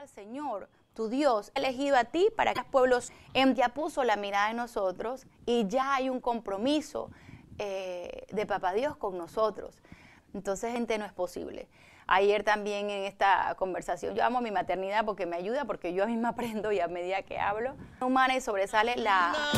al Señor, tu Dios, ha elegido a ti para que los pueblos, ya puso la mirada en nosotros y ya hay un compromiso de Papá Dios con nosotros. Entonces, gente, no es posible. Ayer también en esta conversación, yo amo mi maternidad porque me ayuda, porque yo misma aprendo y a medida que hablo, humana y sobresale la